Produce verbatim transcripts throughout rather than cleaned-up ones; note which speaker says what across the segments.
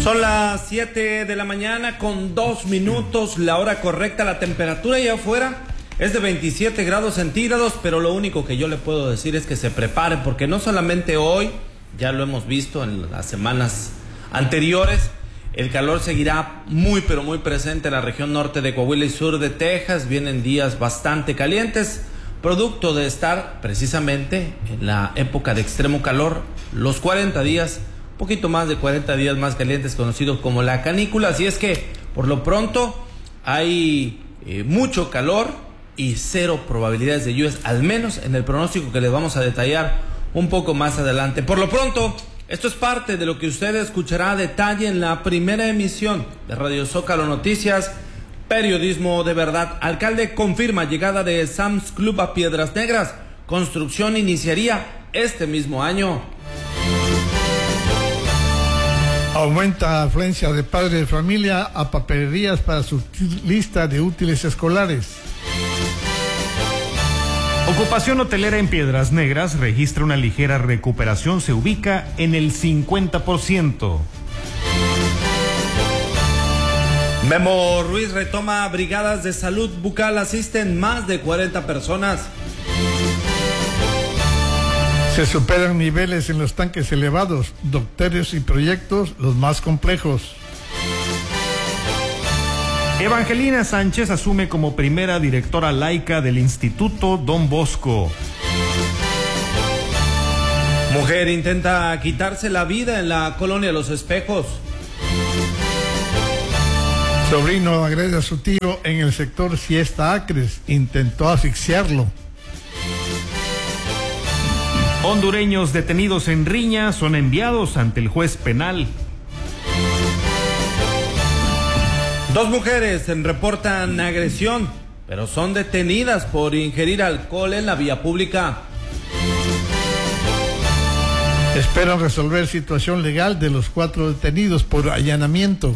Speaker 1: Son las siete de la mañana con dos minutos, la hora correcta. La temperatura allá afuera es de veintisiete grados centígrados, pero lo único que yo le puedo decir es que se prepare, porque no solamente hoy, ya lo hemos visto en las semanas anteriores, el calor seguirá muy pero muy presente en la región norte de Coahuila y sur de Texas. Vienen días bastante calientes, producto de estar precisamente en la época de extremo calor, los cuarenta días, un poquito más de cuarenta días más calientes, conocidos como la canícula. Así es que por lo pronto hay eh, mucho calor y cero probabilidades de lluvias, al menos en el pronóstico que les vamos a detallar un poco más adelante. Por lo pronto, esto es parte de lo que usted escuchará a detalle en la primera emisión de Radio Zócalo Noticias, periodismo de verdad. Alcalde confirma llegada de Sam's Club a Piedras Negras. Construcción iniciaría este mismo año.
Speaker 2: Aumenta afluencia de padres de familia a papelerías para su lista de útiles escolares.
Speaker 3: Ocupación hotelera en Piedras Negras registra una ligera recuperación, se ubica en el cincuenta por ciento.
Speaker 1: Memo Ruiz retoma brigadas de salud bucal, asisten más de cuarenta personas.
Speaker 2: Se superan niveles en los tanques elevados, doctores y proyectos los más complejos.
Speaker 3: Evangelina Sánchez asume como primera directora laica del Instituto Don Bosco.
Speaker 1: Mujer intenta quitarse la vida en la colonia Los Espejos.
Speaker 2: Sobrino agrede a su tío en el sector Siesta Acres, intentó asfixiarlo.
Speaker 3: Hondureños detenidos en riña son enviados ante el juez penal.
Speaker 1: Dos mujeres reportan agresión, pero son detenidas por ingerir alcohol en la vía pública.
Speaker 2: Esperan resolver situación legal de los cuatro detenidos por allanamiento.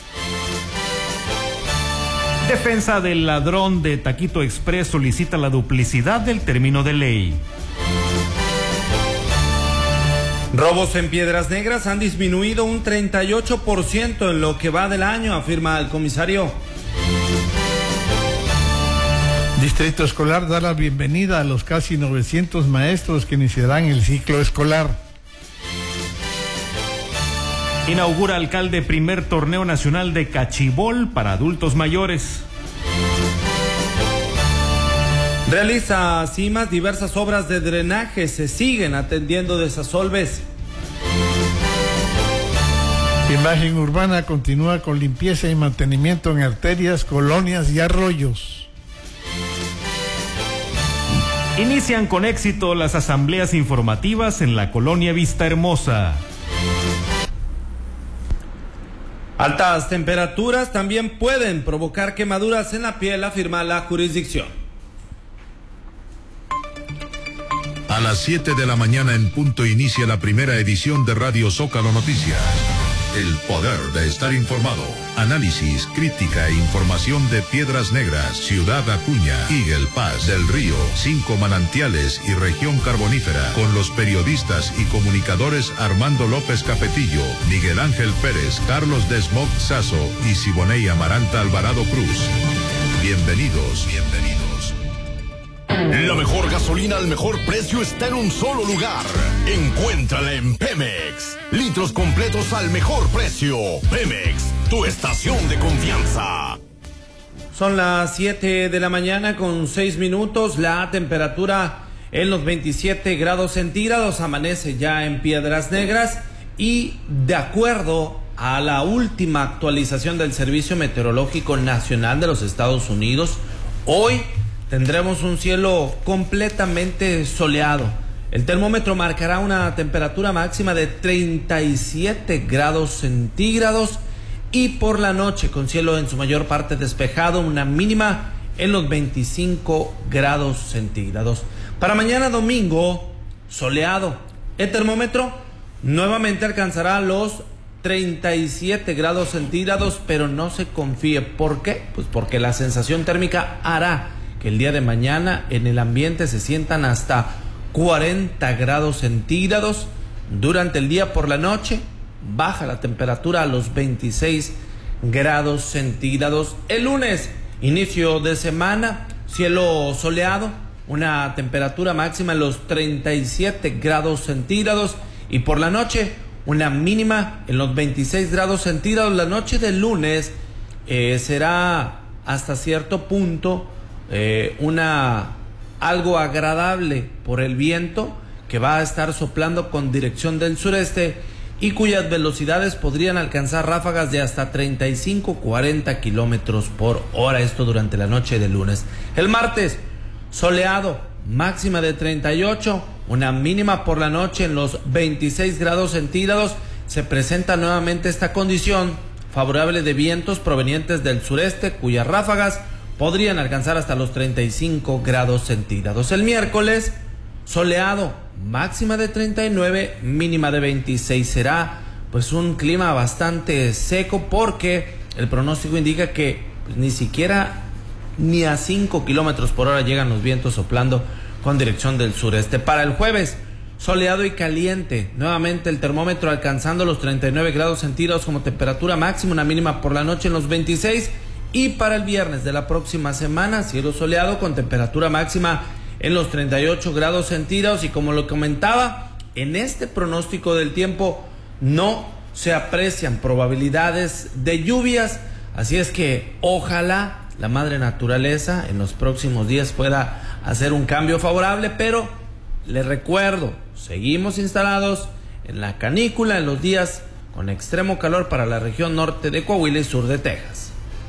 Speaker 3: Defensa del ladrón de Taquito Express solicita la duplicidad del término de ley.
Speaker 1: Robos en Piedras Negras han disminuido un treinta y ocho por ciento en lo que va del año, afirma el comisario.
Speaker 2: Distrito Escolar da la bienvenida a los casi novecientos maestros que iniciarán el ciclo escolar.
Speaker 3: Inaugura alcalde primer torneo nacional de cachibol para adultos mayores.
Speaker 1: Realiza CIMAS diversas obras de drenaje, se siguen atendiendo desasolves.
Speaker 2: Imagen Urbana continúa con limpieza y mantenimiento en arterias, colonias y arroyos.
Speaker 3: Inician con éxito las asambleas informativas en la colonia Vista Hermosa.
Speaker 1: Altas temperaturas también pueden provocar quemaduras en la piel, afirma la jurisdicción.
Speaker 4: A las siete de la mañana en punto inicia la primera edición de Radio Zócalo Noticias. El poder de estar informado. Análisis, crítica e información de Piedras Negras, Ciudad Acuña, Eagle Pass, Del Río, Cinco Manantiales y Región Carbonífera. Con los periodistas y comunicadores Armando López Cafetillo, Miguel Ángel Pérez, Carlos Desmog Sazo y Siboney Amaranta Alvarado Cruz. Bienvenidos, bienvenidos.
Speaker 5: La mejor gasolina al mejor precio está en un solo lugar. Encuéntrala en Pemex. Litros completos al mejor precio. Pemex, tu estación de confianza.
Speaker 1: Son las siete de la mañana con seis minutos. La temperatura en los veintisiete grados centígrados. Amanece ya en Piedras Negras. Y de acuerdo a la última actualización del Servicio Meteorológico Nacional de los Estados Unidos, hoy tendremos un cielo completamente soleado. El termómetro marcará una temperatura máxima de treinta y siete grados centígrados y por la noche con cielo en su mayor parte despejado, una mínima en los veinticinco grados centígrados. Para mañana domingo, soleado. El termómetro nuevamente alcanzará los treinta y siete grados centígrados, pero no se confíe. ¿Por qué? Pues porque la sensación térmica hará que el día de mañana en el ambiente se sientan hasta cuarenta grados centígrados. Durante el día por la noche baja la temperatura a los veintiséis grados centígrados. El lunes, inicio de semana, cielo soleado, una temperatura máxima en los treinta y siete grados centígrados y por la noche una mínima en los veintiséis grados centígrados. La noche del lunes eh, será hasta cierto punto eh, una algo agradable por el viento que va a estar soplando con dirección del sureste y cuyas velocidades podrían alcanzar ráfagas de hasta treinta y cinco a cuarenta kilómetros por hora, esto durante la noche del lunes. El martes, soleado, máxima de treinta y ocho, una mínima por la noche en los veintiséis grados centígrados. Se presenta nuevamente esta condición favorable de vientos provenientes del sureste, cuyas ráfagas podrían alcanzar hasta los treinta y cinco grados centígrados. El miércoles, soleado, máxima de treinta y nueve, mínima de veintiséis. Será pues un clima bastante seco porque el pronóstico indica que pues, ni siquiera ni a cinco kilómetros por hora llegan los vientos soplando con dirección del sureste. Para el jueves, soleado y caliente, nuevamente el termómetro alcanzando los treinta y nueve grados centígrados como temperatura máxima, una mínima por la noche en los veintiséis. Y para el viernes de la próxima semana, cielo soleado con temperatura máxima en los treinta y ocho grados centígrados. Y como lo comentaba, en este pronóstico del tiempo no se aprecian probabilidades de lluvias, así es que ojalá la madre naturaleza en los próximos días pueda hacer un cambio favorable, pero les recuerdo, seguimos instalados en la canícula en los días con extremo calor para la región norte de Coahuila y sur de Texas.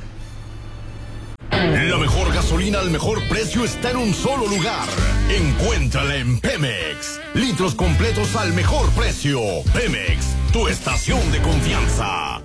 Speaker 5: La mejor gasolina al mejor precio está en un solo lugar. Encuéntrala en Pemex. Litros completos al mejor precio. Pemex, tu estación de confianza.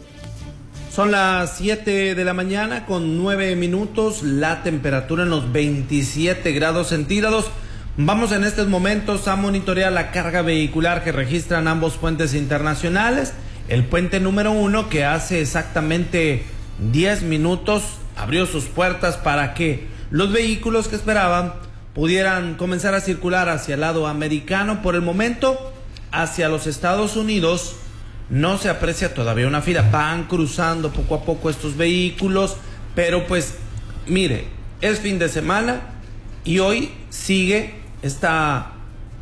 Speaker 1: Son las siete de la mañana con nueve minutos, la temperatura en los veintisiete grados centígrados. Vamos en estos momentos a monitorear la carga vehicular que registran ambos puentes internacionales. El puente número uno, que hace exactamente diez minutos abrió sus puertas para que los vehículos que esperaban pudieran comenzar a circular hacia el lado americano. Por el momento, hacia los Estados Unidos no se aprecia todavía una fila. Van cruzando poco a poco estos vehículos, pero pues mire, es fin de semana y hoy sigue esta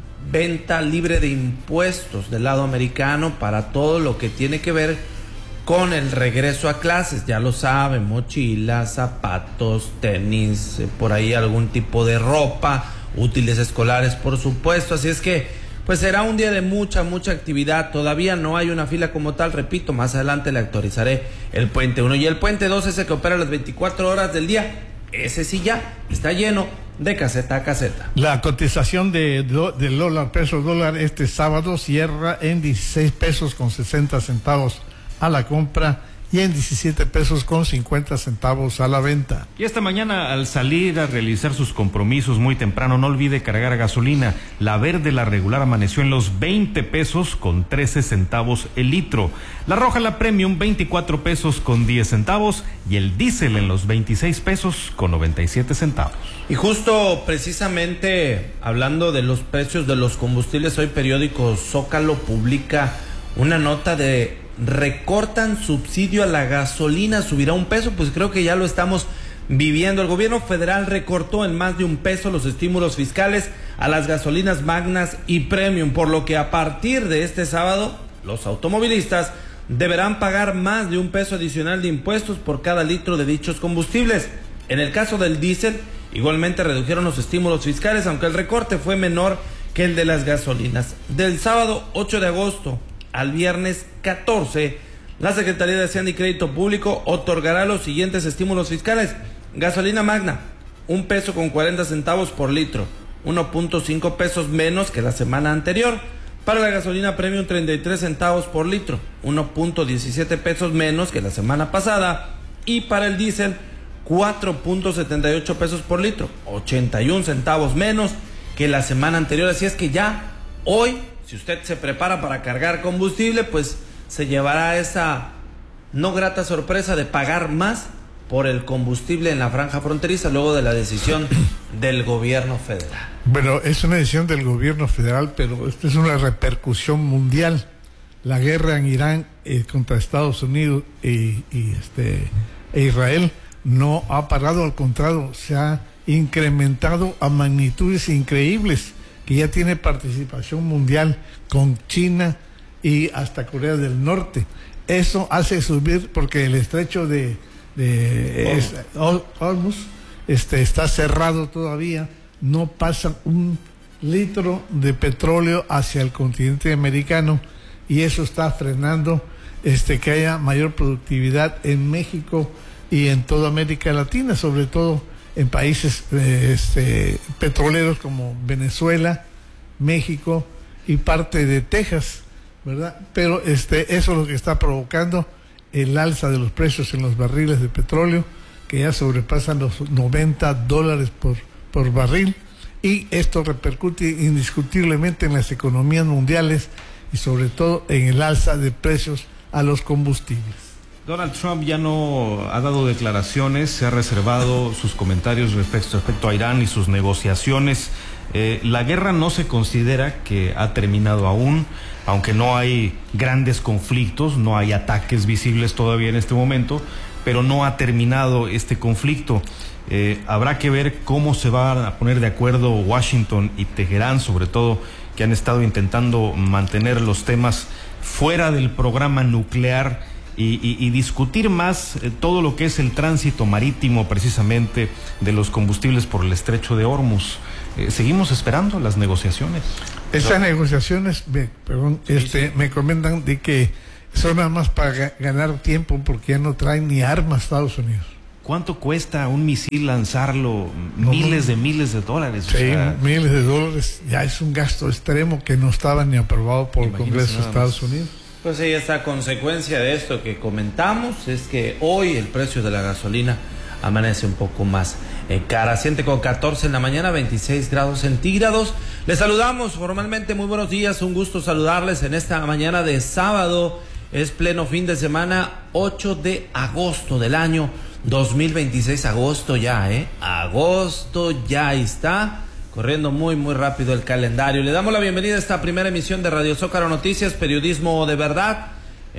Speaker 1: venta libre de impuestos del lado americano para todo lo que tiene que ver con el regreso a clases. Ya lo saben, mochilas, zapatos, tenis, eh, por ahí algún tipo de ropa, útiles escolares, por supuesto. Así es que pues será un día de mucha, mucha actividad. Todavía no hay una fila como tal, repito, más adelante le actualizaré el puente uno. Y el puente dos, ese que opera las veinticuatro horas del día, ese sí ya está lleno de caseta a caseta.
Speaker 2: La cotización de, do, del dólar, peso dólar, este sábado cierra en dieciséis pesos con sesenta centavos a la compra y en diecisiete pesos con cincuenta centavos a la venta.
Speaker 3: Y esta mañana, al salir a realizar sus compromisos muy temprano, no olvide cargar gasolina. La verde, la regular, amaneció en los veinte pesos con trece centavos el litro. La roja, la premium, veinticuatro pesos con diez centavos y el diésel en los veintiséis pesos con noventa y siete centavos.
Speaker 1: Y justo precisamente hablando de los precios de los combustibles, hoy periódico Zócalo publica una nota de recortan subsidio a la gasolina, subirá un peso. Pues creo que ya lo estamos viviendo. El gobierno federal recortó en más de un peso los estímulos fiscales a las gasolinas magnas y premium, por lo que a partir de este sábado los automovilistas deberán pagar más de un peso adicional de impuestos por cada litro de dichos combustibles. En el caso del diésel, igualmente redujeron los estímulos fiscales, aunque el recorte fue menor que el de las gasolinas. Del sábado ocho de agosto al viernes catorce, la Secretaría de Hacienda y Crédito Público otorgará los siguientes estímulos fiscales. Gasolina magna, un peso con cuarenta centavos por litro, uno punto cinco pesos menos que la semana anterior. Para la gasolina premium, treinta y tres centavos por litro, uno punto diecisiete pesos menos que la semana pasada. Y para el diésel, cuatro punto setenta y ocho pesos por litro, ochenta y un centavos menos que la semana anterior. Así es que ya hoy, si usted se prepara para cargar combustible, pues se llevará esa no grata sorpresa de pagar más por el combustible en la franja fronteriza luego de la decisión del gobierno federal.
Speaker 2: Bueno, es una decisión del gobierno federal, pero esta es una repercusión mundial. la guerra en Irán eh, contra Estados Unidos y, y este, e Israel no ha parado, al contrario, se ha incrementado a magnitudes increíbles, que ya tiene participación mundial con China y hasta Corea del Norte. Eso hace subir, porque el estrecho de, de es, Hormuz este, está cerrado todavía, no pasa un litro de petróleo hacia el continente americano, y eso está frenando este, que haya mayor productividad en México y en toda América Latina, sobre todo en países eh, este, petroleros como Venezuela, México y parte de Texas, ¿verdad? Pero este, eso es lo que está provocando el alza de los precios en los barriles de petróleo, que ya sobrepasan los noventa dólares por, por barril, y esto repercute indiscutiblemente en las economías mundiales y sobre todo en el alza de precios a los combustibles.
Speaker 3: Donald Trump ya no ha dado declaraciones, se ha reservado sus comentarios respecto, respecto a Irán y sus negociaciones. Eh, la guerra no se considera que ha terminado aún, aunque no hay grandes conflictos, no hay ataques visibles todavía en este momento, pero no ha terminado este conflicto. Eh, habrá que ver cómo se van a poner de acuerdo Washington y Teherán, sobre todo, que han estado intentando mantener los temas fuera del programa nuclear y, y, y discutir más eh, todo lo que es el tránsito marítimo, precisamente, de los combustibles por el estrecho de Hormuz. Eh, seguimos esperando las negociaciones.
Speaker 2: Esas negociaciones, me, perdón, sí, este, sí. me comentan de que son nada más para ga- ganar tiempo, porque ya no traen ni armas Estados Unidos.
Speaker 3: ¿Cuánto cuesta un misil lanzarlo? No, miles de miles de dólares.
Speaker 2: Sí, o sea, miles de dólares. Ya es un gasto extremo que no estaba ni aprobado por el Congreso de Estados
Speaker 1: más.
Speaker 2: Unidos.
Speaker 1: Pues ahí está, consecuencia de esto que comentamos, es que hoy el precio de la gasolina amanece un poco más eh, cara. Siente con catorce en la mañana, veintiséis grados centígrados. Les saludamos formalmente, muy buenos días, un gusto saludarles en esta mañana de sábado. Es pleno fin de semana, ocho de agosto del año dos mil veintiséis, agosto ya, ¿eh? Agosto ya está, corriendo muy, muy rápido el calendario. Le damos la bienvenida a esta primera emisión de Radio Zócalo Noticias, periodismo de verdad.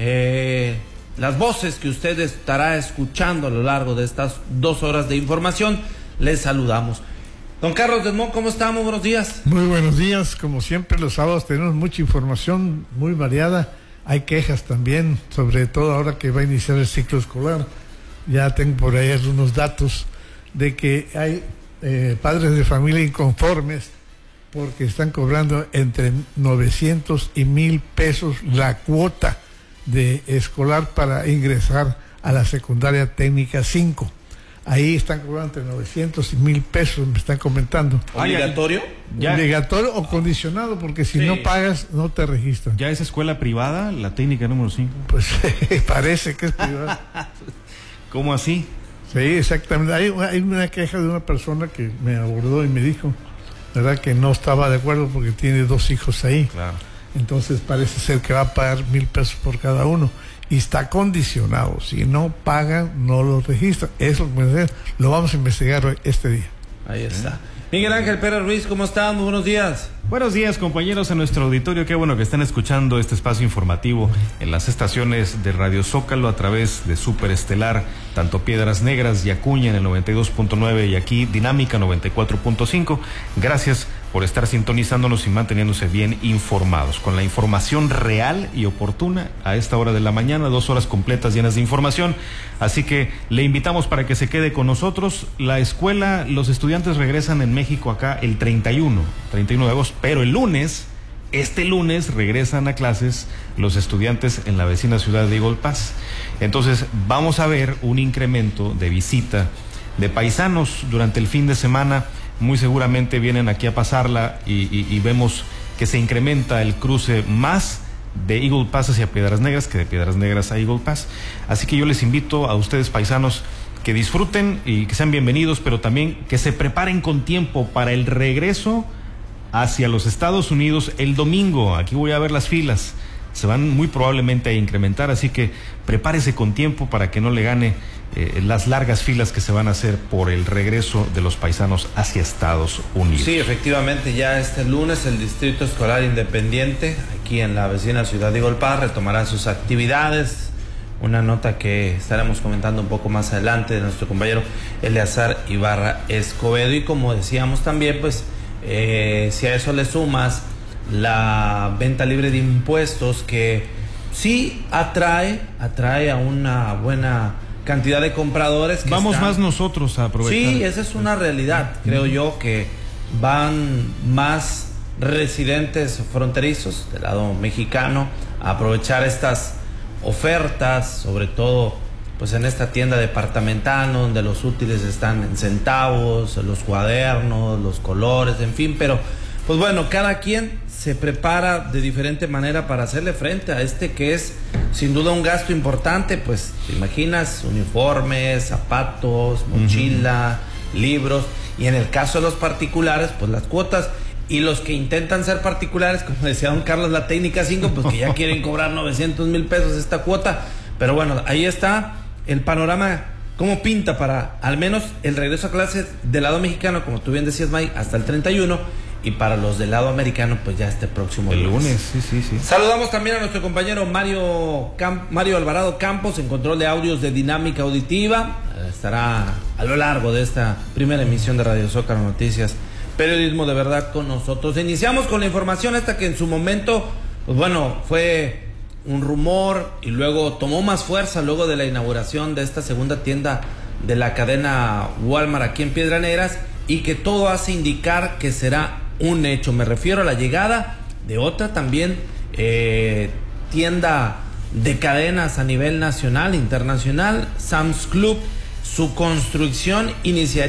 Speaker 1: Eh, las voces que usted estará escuchando a lo largo de estas dos horas de información, les saludamos. Don Carlos Desmond, ¿cómo estamos? Buenos días.
Speaker 2: Muy buenos días, como siempre los sábados tenemos mucha información muy variada. Hay quejas también, sobre todo ahora que va a iniciar el ciclo escolar. Ya tengo por ahí algunos datos de que hay eh, padres de familia inconformes porque están cobrando entre novecientos y mil pesos la cuota de escolar para ingresar a la secundaria técnica cinco. Ahí están cobrando entre novecientos y mil pesos, me están comentando.
Speaker 1: ¿Obligatorio?
Speaker 2: Ya. Obligatorio o condicionado, porque si sí. no pagas, no te registran.
Speaker 3: ¿Ya es escuela privada, la técnica número cinco?
Speaker 2: Pues parece que es privada.
Speaker 3: ¿Cómo así?
Speaker 2: Sí, exactamente. Hay, hay una queja de una persona que me abordó y me dijo, ¿verdad?, que no estaba de acuerdo porque tiene dos hijos ahí.
Speaker 3: Claro.
Speaker 2: Entonces parece ser que va a pagar mil pesos por cada uno. Y está condicionado. Si no pagan, no lo registran. Eso lo vamos a investigar hoy, este día.
Speaker 1: Ahí está. Miguel Ángel Pérez Ruiz, ¿cómo están? Muy buenos días.
Speaker 3: Buenos días, compañeros, en nuestro auditorio. Qué bueno que están escuchando este espacio informativo en las estaciones de Radio Zócalo a través de Super Estelar, tanto Piedras Negras y Acuña en el noventa y dos punto nueve y aquí Dinámica noventa y cuatro punto cinco. Gracias por estar sintonizándonos y manteniéndose bien informados, con la información real y oportuna a esta hora de la mañana, dos horas completas llenas de información. Así que le invitamos para que se quede con nosotros. La escuela, los estudiantes regresan en México acá el treinta y uno de agosto, pero el lunes, este lunes regresan a clases los estudiantes en la vecina ciudad de Eagle Pass. Entonces vamos a ver un incremento de visita de paisanos durante el fin de semana. Muy seguramente vienen aquí a pasarla y, y, y vemos que se incrementa el cruce más de Eagle Pass hacia Piedras Negras que de Piedras Negras a Eagle Pass. Así que yo les invito a ustedes, paisanos, que disfruten y que sean bienvenidos, pero también que se preparen con tiempo para el regreso hacia los Estados Unidos el domingo. Aquí voy a ver las filas se van muy probablemente a incrementar, así que prepárese con tiempo para que no le gane eh, las largas filas que se van a hacer por el regreso de los paisanos hacia Estados Unidos.
Speaker 1: Sí, efectivamente, ya este lunes el Distrito Escolar Independiente, aquí en la vecina ciudad de Igolpaz, retomará sus actividades. Una nota que estaremos comentando un poco más adelante de nuestro compañero Eleazar Ibarra Escobedo. Y como decíamos también, pues eh, si a eso le sumas la venta libre de impuestos, que sí atrae, atrae a una buena cantidad de compradores. Que
Speaker 3: Vamos
Speaker 1: están...
Speaker 3: más nosotros a aprovechar.
Speaker 1: Sí, esa es una realidad. Creo yo que van más residentes fronterizos del lado mexicano a aprovechar estas ofertas, sobre todo pues en esta tienda departamental, ¿no?, donde los útiles están en centavos, los cuadernos, los colores, en fin, pero pues bueno, cada quien se prepara de diferente manera para hacerle frente a este que es sin duda un gasto importante. Pues te imaginas, uniformes, zapatos, mochila, uh-huh. libros, y en el caso de los particulares, pues las cuotas. Y los que intentan ser particulares, como decía don Carlos, la técnica cinco, pues que ya quieren cobrar novecientos mil pesos esta cuota. Pero bueno, ahí está el panorama, cómo pinta para al menos el regreso a clases del lado mexicano, como tú bien decías, Mike, hasta el treinta y uno, y para los del lado americano, pues ya este próximo
Speaker 3: el
Speaker 1: lunes.
Speaker 3: lunes. Sí, sí, sí.
Speaker 1: Saludamos también a nuestro compañero Mario, Camp- Mario Alvarado Campos, en control de audios de Dinámica Auditiva. Estará a lo largo de esta primera emisión de Radio Zócalo Noticias, periodismo de verdad con nosotros. Iniciamos con la información esta que en su momento, pues bueno, fue un rumor y luego tomó más fuerza luego de la inauguración de esta segunda tienda de la cadena Walmart aquí en Piedras Negras, y que todo hace indicar que será un hecho. Me refiero a la llegada de otra también eh, tienda de cadenas a nivel nacional, internacional, Sam's Club. Su construcción iniciaría